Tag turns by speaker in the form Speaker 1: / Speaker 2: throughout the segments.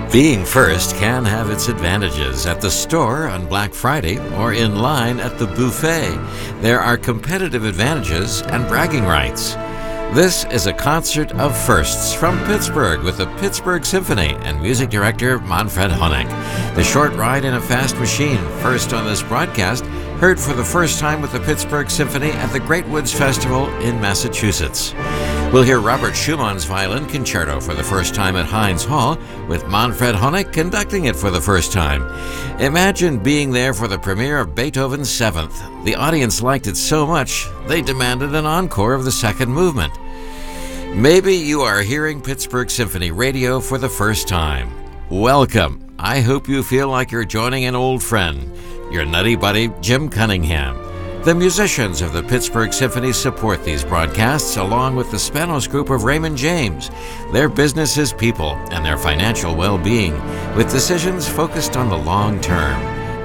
Speaker 1: Being first can have its advantages at the store on Black Friday or in line at the buffet. There are competitive advantages and bragging rights. This is a concert of firsts from Pittsburgh with the Pittsburgh Symphony and music director Manfred Honeck. The Short Ride in a Fast Machine, first on this broadcast, heard for the first time with the Pittsburgh Symphony at the Great Woods Festival in Massachusetts. We'll hear Robert Schumann's Violin Concerto for the first time at Heinz Hall, with Manfred Honeck conducting it for the first time. Imagine being there for the premiere of Beethoven's Seventh. The audience liked it so much, they demanded an encore of the second movement. Maybe you are hearing Pittsburgh Symphony Radio for the first time. Welcome. I hope you feel like you're joining an old friend, your nutty buddy Jim Cunningham. The musicians of the Pittsburgh Symphony support these broadcasts along with the Spanos Group of Raymond James. Their business is people and their financial well-being, with decisions focused on the long term.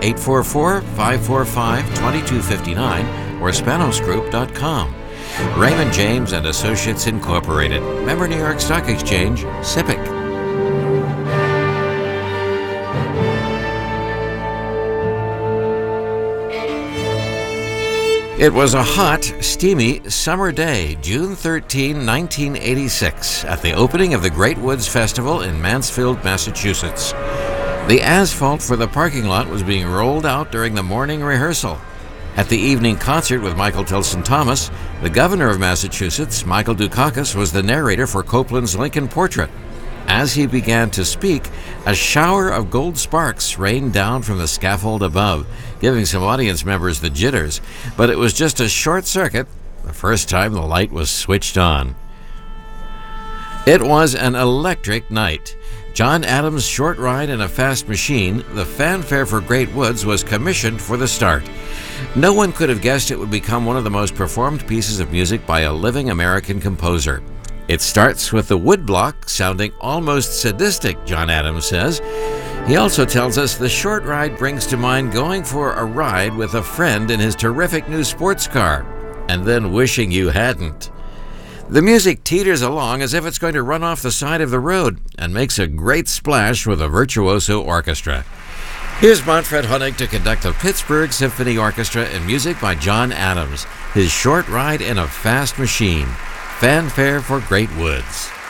Speaker 1: 844-545-2259 or spanosgroup.com. Raymond James and Associates Incorporated, member New York Stock Exchange, SIPC. It was a hot, steamy summer day, June 13, 1986, at the opening of the Great Woods Festival in Mansfield, Massachusetts. The asphalt for the parking lot was being rolled out during the morning rehearsal. At the evening concert with Michael Tilson Thomas, the governor of Massachusetts, Michael Dukakis, was the narrator for Copland's Lincoln Portrait. As he began to speak, a shower of gold sparks rained down from the scaffold above, giving some audience members the jitters, but it was just a short circuit, the first time the light was switched on. It was an electric night. John Adams' Short Ride in a Fast Machine, the fanfare for Great Woods, was commissioned for the start. No one could have guessed it would become one of the most performed pieces of music by a living American composer. It starts with the woodblock sounding almost sadistic, John Adams says. He also tells us the short ride brings to mind going for a ride with a friend in his terrific new sports car, and then wishing you hadn't. The music teeters along as if it's going to run off the side of the road and makes a great splash with a virtuoso orchestra. Here's Manfred Honeck to conduct the Pittsburgh Symphony Orchestra in music by John Adams, his Short Ride in a Fast Machine. Fanfare for Great Woods.